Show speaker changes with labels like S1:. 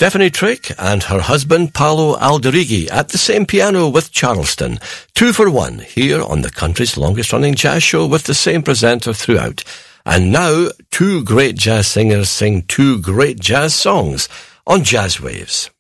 S1: Stephanie Trick and her husband Paolo Alderighi at the same piano with Charleston. 2 for 1 here on the country's longest-running jazz show with the same presenter throughout. And now, 2 great jazz singers sing 2 great jazz songs on Jazz Waves.